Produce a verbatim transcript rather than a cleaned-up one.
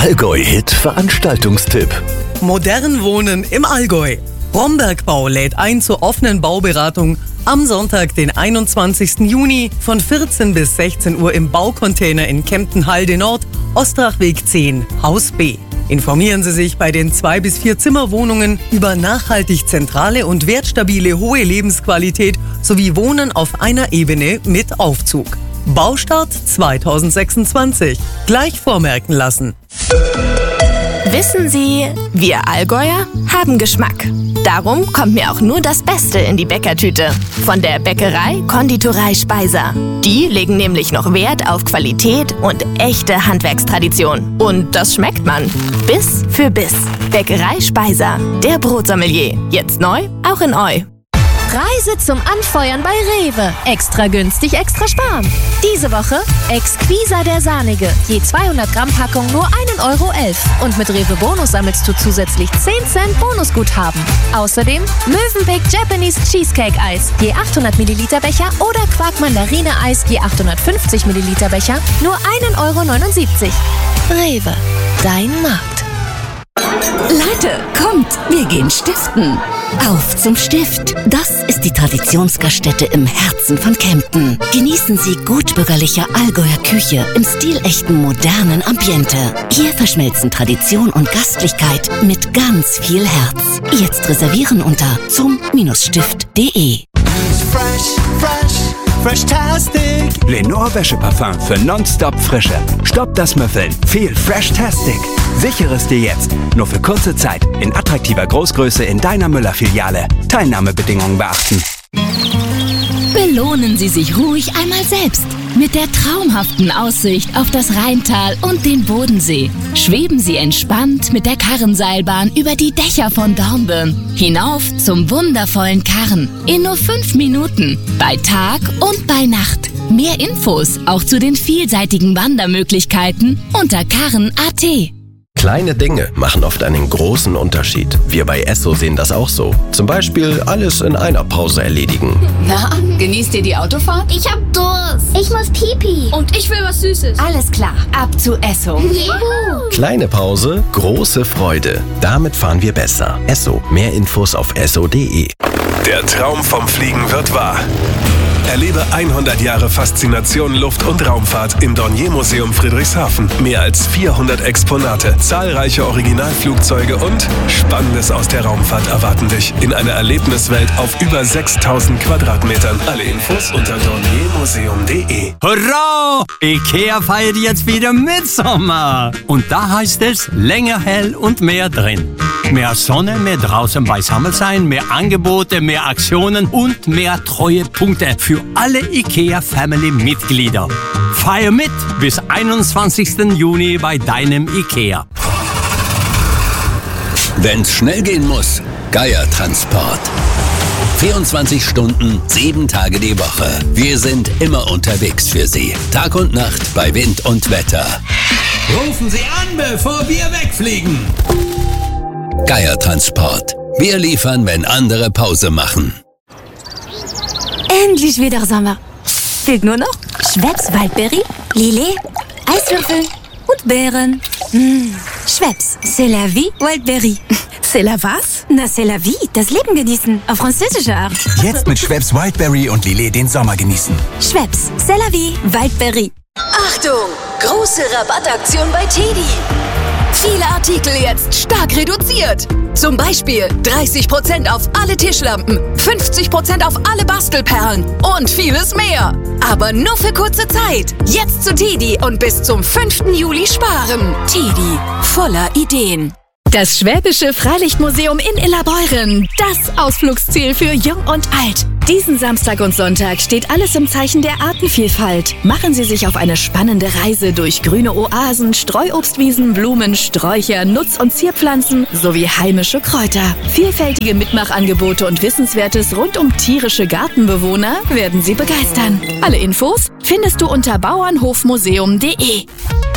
Allgäu-Hit-Veranstaltungstipp. Modern Wohnen im Allgäu. Brombergbau lädt ein zur offenen Bauberatung am Sonntag, den einundzwanzigsten Juni von vierzehn bis sechzehn Uhr im Baucontainer in Kempten-Halde Nord, Ostrachweg zehn, Haus B. Informieren Sie sich bei den zwei bis vier Zimmerwohnungen über nachhaltig zentrale und wertstabile hohe Lebensqualität sowie Wohnen auf einer Ebene mit Aufzug. Baustart zweitausendsechsundzwanzig. Gleich vormerken lassen. Wissen Sie, wir Allgäuer haben Geschmack. Darum kommt mir auch nur das Beste in die Bäckertüte. Von der Bäckerei Konditorei Speiser. Die legen nämlich noch Wert auf Qualität und echte Handwerkstradition. Und das schmeckt man. Biss für Biss. Bäckerei Speiser. Der Brotsommelier. Jetzt neu, auch in Eu. Preise zum Anfeuern bei Rewe. Extra günstig, extra sparen. Diese Woche Exquisa der Sahnige. Je zweihundert Gramm Packung nur ein Euro elf. Und mit Rewe Bonus sammelst du zusätzlich zehn Cent Bonusguthaben. Außerdem Mövenpick Japanese Cheesecake Eis. Je achthundert Milliliter Becher oder Quark Mandarine Eis. Je achthundertfünfzig Milliliter Becher nur ein Euro neunundsiebzig. Rewe, dein Markt. Leute, kommt, wir gehen stiften. Auf zum Stift. Das ist die Traditionsgaststätte im Herzen von Kempten. Genießen Sie gutbürgerliche Allgäuer Küche im stilechten modernen Ambiente. Hier verschmelzen Tradition und Gastlichkeit mit ganz viel Herz. Jetzt reservieren unter zum Stift punkt de. Fresh, fresh, fresh-tastic. Lenore Wäscheparfum für nonstop Frische. Stopp das Müffeln. Viel Fresh-tastic. Sichere es dir jetzt. Nur für kurze Zeit. In attraktiver Großgröße in deiner Müller-Filiale. Teilnahmebedingungen beachten. Belohnen Sie sich ruhig einmal selbst. Mit der traumhaften Aussicht auf das Rheintal und den Bodensee. Schweben Sie entspannt mit der Karrenseilbahn über die Dächer von Dornbirn. Hinauf zum wundervollen Karren. In nur fünf Minuten. Bei Tag und bei Nacht. Mehr Infos auch zu den vielseitigen Wandermöglichkeiten unter karren punkt at. Kleine Dinge machen oft einen großen Unterschied. Wir bei Esso sehen das auch so. Zum Beispiel alles in einer Pause erledigen. Na, genießt ihr die Autofahrt? Ich hab Durst. Ich muss Pipi. Und ich will was Süßes. Alles klar, ab zu Esso. Juhu. Kleine Pause, große Freude. Damit fahren wir besser. Esso. Mehr Infos auf esso punkt de. Der Traum vom Fliegen wird wahr. Erlebe hundert Jahre Faszination Luft- und Raumfahrt im Dornier-Museum Friedrichshafen. Mehr als vierhundert Exponate, zahlreiche Originalflugzeuge und Spannendes aus der Raumfahrt erwarten dich in einer Erlebniswelt auf über sechstausend Quadratmetern. Alle Infos unter dornier museum punkt de. Hurra! IKEA feiert jetzt wieder Mitsommer. Und da heißt es länger hell und mehr drin. Mehr Sonne, mehr draußen beisammen sein, mehr Angebote, mehr Aktionen und mehr Treuepunkte für alle IKEA-Family-Mitglieder. Feier mit bis einundzwanzigsten Juni bei deinem IKEA. Wenn's schnell gehen muss, Geier Transport. vierundzwanzig Stunden, sieben Tage die Woche. Wir sind immer unterwegs für Sie. Tag und Nacht bei Wind und Wetter. Rufen Sie an, bevor wir wegfliegen. Geier Transport. Wir liefern, wenn andere Pause machen. Endlich wieder Sommer. Fehlt nur noch Schweppes Waldbeere, Lillet, Eiswürfel und Beeren. Mmh. Schweppes, c'est la vie, Waldbeere. C'est la was? Na, c'est la vie, das Leben genießen, auf französische Art. Jetzt mit Schweppes Wildberry und Lillet den Sommer genießen. Schweppes, c'est la vie, Waldbeere. Achtung, große Rabattaktion bei Teddy. Viele Artikel jetzt stark reduziert. Zum Beispiel dreißig Prozent auf alle Tischlampen, fünfzig Prozent auf alle Bastelperlen und vieles mehr. Aber nur für kurze Zeit. Jetzt zu Teddy und bis zum fünften Juli sparen. Teddy, voller Ideen. Das Schwäbische Freilichtmuseum in Illabeuren. Das Ausflugsziel für Jung und Alt. Diesen Samstag und Sonntag steht alles im Zeichen der Artenvielfalt. Machen Sie sich auf eine spannende Reise durch grüne Oasen, Streuobstwiesen, Blumen, Sträucher, Nutz- und Zierpflanzen sowie heimische Kräuter. Vielfältige Mitmachangebote und Wissenswertes rund um tierische Gartenbewohner werden Sie begeistern. Alle Infos findest du unter bauernhofmuseum punkt de.